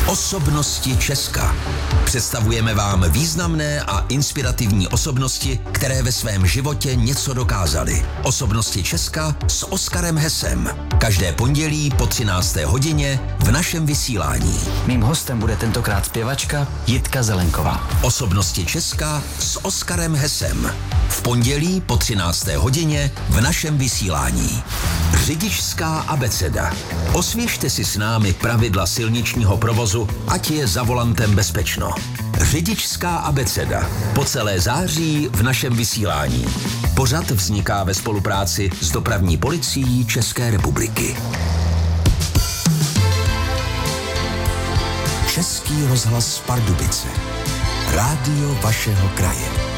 Osobnosti Česka. Představujeme vám významné a inspirativní osobnosti, které ve svém životě něco dokázaly. Osobnosti Česka s Oskarem Hesem. Každé pondělí po 13. hodině v našem vysílání. Mým hostem bude tentokrát zpěvačka Jitka Zelenková. Osobnosti Česka s Oskarem Hesem. V pondělí po 13. hodině v našem vysílání. Řidičská abeceda. Osvěžte si s námi pravidla silničního provozu, ať je za volantem bezpečno. Řidičská abeceda. Po celé září v našem vysílání. Pořad vzniká ve spolupráci s Dopravní policií České republiky. Český rozhlas Pardubice. Rádio vašeho kraje.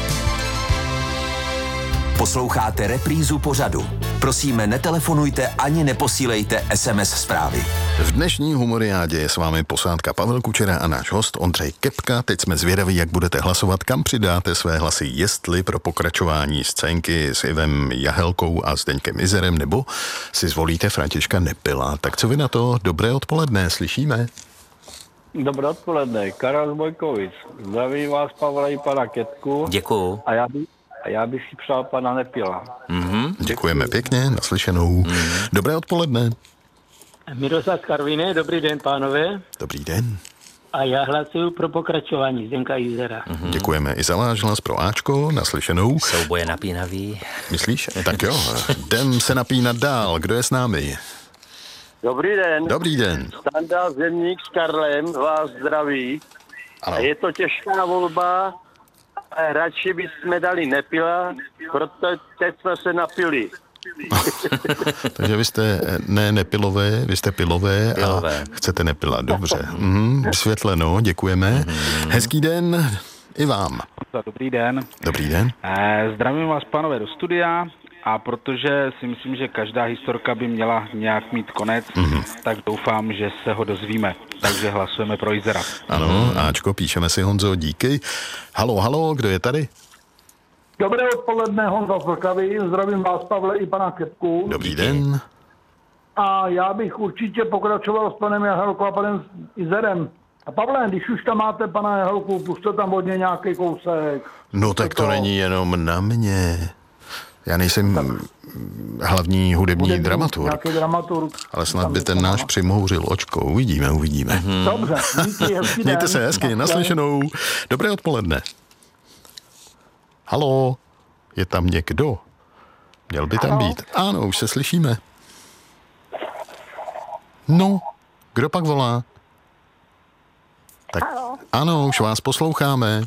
Posloucháte reprízu pořadu. Prosíme, netelefonujte ani neposílejte SMS zprávy. V dnešní humoriádě je s vámi posádka Pavel Kučera a náš host Ondřej Kepka. Teď jsme zvědaví, jak budete hlasovat, kam přidáte své hlasy, jestli pro pokračování scénky s Ivem Jahelkou a Zdeňkem Izerem, nebo si zvolíte Františka Nepila. Tak co vy na to? Dobré odpoledne, slyšíme? Dobré odpoledne, Karel z Bojkovic. Zdravím vás, Pavla i pana Ketku. Děkuju. A já bych si přál pana Nepila. Děkujeme pěkně, naslyšenou. Dobré odpoledne. Miroslav Karviné, dobrý den, pánové. Dobrý den. A já hlasuju pro pokračování Zdenka Izera. Děkujeme i za váš hlas pro Ačko, naslyšenou. Souboje napínavý. Myslíš? Tak jo, jdem se napínat dál. Kdo je s námi? Dobrý den. Dobrý den. Standa Zemník s Karlem vás zdraví. Ano. A je to těžká volba, ale radši bychom dali Nepila, protože teď jsme se napili. Takže vy jste nepilové, vy jste pilové a chcete Nepila. Dobře. Vysvětleno, děkujeme. Hezký den i vám. Dobrý den. Dobrý den. Zdravím vás, pánové, do studia. A protože si myslím, že každá historka by měla nějak mít konec, tak doufám, že se ho dozvíme. Takže hlasujeme pro Izera. Ano, Ačko, píšeme si, Honzo, díky. Halo, kdo je tady? Dobré odpoledne, Honza Vlkavý. Zdravím vás, Pavle, i pana Ketku. Dobrý den. A já bych určitě pokračoval s panem Jahelkou a panem Izerem. A Pavle, když už tam máte pana Jahelku, pušte tam hodně nějaký kousek. No tak to není jenom na mě. Já nejsem hlavní hudební dramaturg, ale snad by ten náš přimhouřil očko. Uvidíme. Dobře, díky, hezký den. Mějte se hezky, naslyšenou. Dobré odpoledne. Haló, je tam někdo? Měl by tam být. Ano, už se slyšíme. No, kdo pak volá? Tak, ano, už vás posloucháme.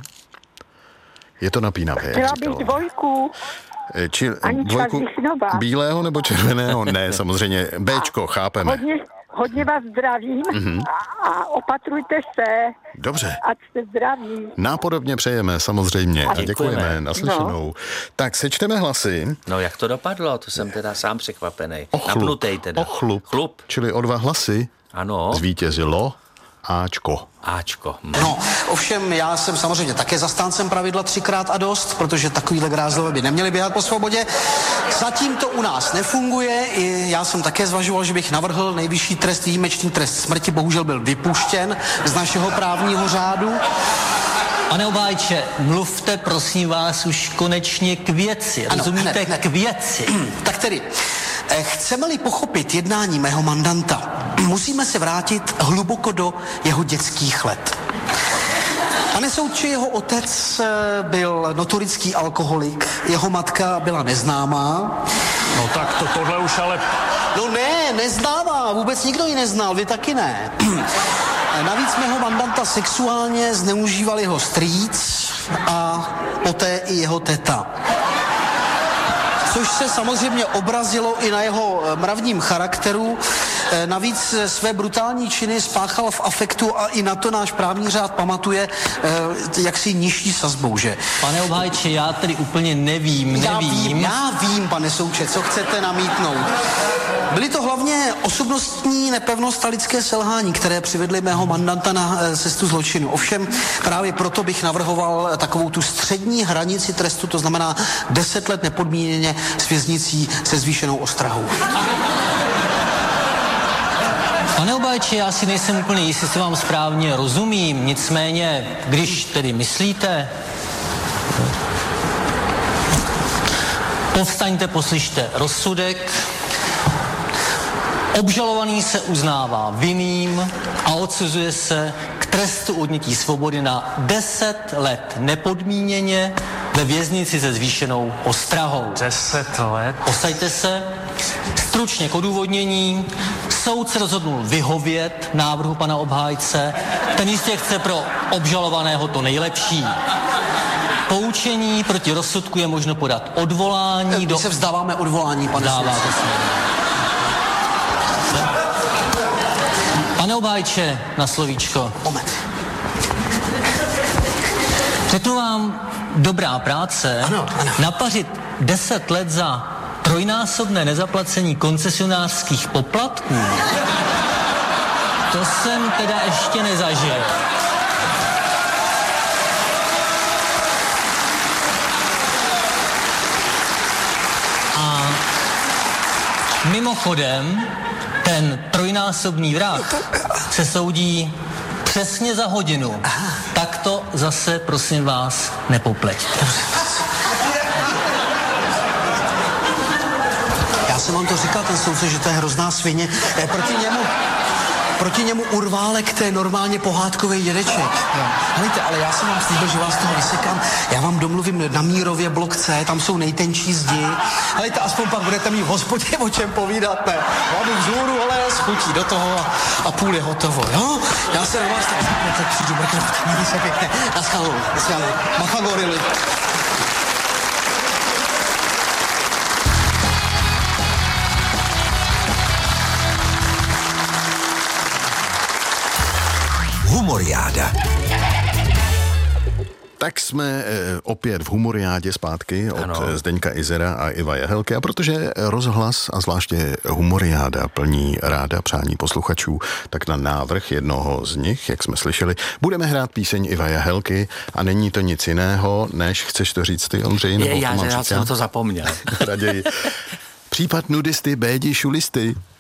Je to napínavé. Chtěla bych dvojku. Dvojku bílého nebo červeného? Ne, samozřejmě. Béčko, chápeme. Hodně vás zdravím a opatrujte se. Dobře. Ať jste zdraví. Nápodobně přejeme, samozřejmě. A děkujeme. Naslyšenou. Tak sečteme hlasy. No jak to dopadlo? To jsem teda sám překvapený. Napnutej teda. Chlup. Čili o 2 hlasy. Ano. Zvítězilo Ačko. No, ovšem já jsem samozřejmě také zastáncem pravidla 3x a dost, protože takovýhle grázlové by neměli běhat po svobodě. Zatím to u nás nefunguje. I já jsem také zvažoval, že bych navrhl nejvyšší trest, výjimečný trest smrti, bohužel byl vypuštěn z našeho právního řádu. Pane Obájče, mluvte prosím vás už konečně k věci. Rozumíte? Hned. K věci. Tak tedy, chceme-li pochopit jednání mého mandanta, musíme se vrátit hluboko do jeho dětských let. Pane soudče, jeho otec byl notorický alkoholik, jeho matka byla neznámá. No tak tohle už ale... No ne, neznámá, vůbec nikdo ji neznal, vy taky ne. Navíc mého mandanta sexuálně zneužíval jeho strýc a poté i jeho teta. Což se samozřejmě obrazilo i na jeho mravním charakteru. Navíc své brutální činy spáchal v afektu a i na to náš právní řád pamatuje jaksi nižší sazbou, že? Pane Obhájče, já tedy úplně nevím. Já vím, pane soudče, co chcete namítnout. Byly to hlavně osobnostní nepevnost a lidské selhání, které přivedly mého mandanta na cestu zločinu. Ovšem právě proto bych navrhoval takovou tu střední hranici trestu, to znamená 10 let nepodmíněně s věznicí se zvýšenou ostrahou. Pane Obajče, já si nejsem úplně jistý, jestli vám správně rozumím, nicméně, když tedy myslíte, povstaňte, poslyšte rozsudek. Obžalovaný se uznává vinným a odsuzuje se k trestu odnětí svobody na 10 let nepodmíněně ve věznici se zvýšenou ostrahou. 10 let? Posaďte se. Stručně k odůvodnění. Soud se rozhodnul vyhovět návrhu pana obhájce. Ten jistě chce pro obžalovaného to nejlepší. Poučení proti rozsudku je možno podat odvolání. My se vzdáváme odvolání, pane Dáváte se. Pane obhájče, na slovíčko. Moment. Řeknu vám, dobrá práce, ano. Napařit 10 let za trojnásobné nezaplacení koncesionářských poplatků, to jsem teda ještě nezažil. A mimochodem, ten trojnásobný vrah se soudí přesně za hodinu. Tak to zase, prosím vás, nepopleťte. Já jsem vám to říkal, ten soudce, že to je hrozná svině. Proti němu urválek, to je normálně pohádkový dědeček. Helejte, ale já jsem vám slíbil, že vás toho vysekám. Já vám domluvím na Mírově blok C, tam jsou nejtenčí zdi. Helejte, aspoň pak budete mít v hospodě o čem povídat, ne? Já jdu vzhůru, ale s chutí do toho a půl je hotovo, jo? Já se na vás tak přijdu, mějte se pěkně. Naschledanou, macha gorily. Humoriáda. Tak jsme opět v Humoriádě zpátky od Zdeňka Izera a Iva Jahelky, a protože rozhlas a zvláště Humoriáda plní ráda přání posluchačů, tak na návrh jednoho z nich, jak jsme slyšeli, budeme hrát píseň Iva Jahelky a není to nic jiného, než chceš to říct ty, Ondřej? Já jsem to zapomněl. Raději. Případ nudisty, bédi, šulisty.